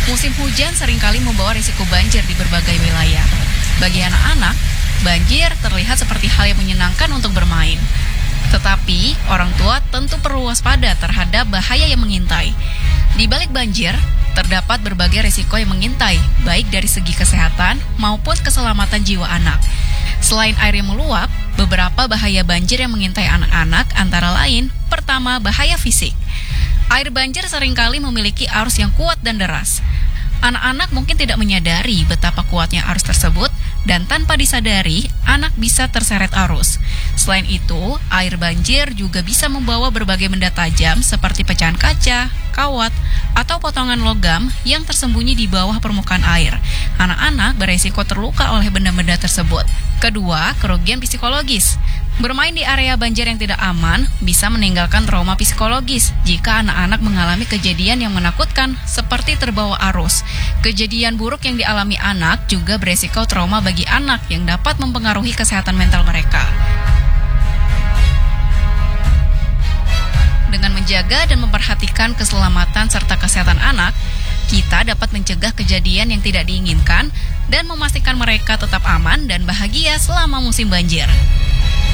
Musim hujan seringkali membawa risiko banjir di berbagai wilayah. Bagi anak-anak, banjir terlihat seperti hal yang menyenangkan untuk bermain. Tetapi, orang tua tentu perlu waspada terhadap bahaya yang mengintai. Di balik banjir, terdapat berbagai risiko yang mengintai, baik dari segi kesehatan maupun keselamatan jiwa anak. Selain air yang meluap, beberapa bahaya banjir yang mengintai anak-anak antara lain, pertama, bahaya fisik. Air banjir seringkali memiliki arus yang kuat dan deras. Anak-anak mungkin tidak menyadari betapa kuatnya arus tersebut, dan tanpa disadari, anak bisa terseret arus. Selain itu, air banjir juga bisa membawa berbagai benda tajam seperti pecahan kaca, kawat, atau potongan logam yang tersembunyi di bawah permukaan air. Anak-anak beresiko terluka oleh benda-benda tersebut. Kedua, kerugian psikologis. Bermain di area banjir yang tidak aman bisa meninggalkan trauma psikologis jika anak-anak mengalami kejadian yang menakutkan seperti terbawa arus. Kejadian buruk yang dialami anak juga beresiko trauma bagi anak yang dapat mempengaruhi kesehatan mental mereka. Dengan menjaga dan memperhatikan keselamatan serta kesehatan anak, kita dapat mencegah kejadian yang tidak diinginkan dan memastikan mereka tetap aman dan bahagia selama musim banjir.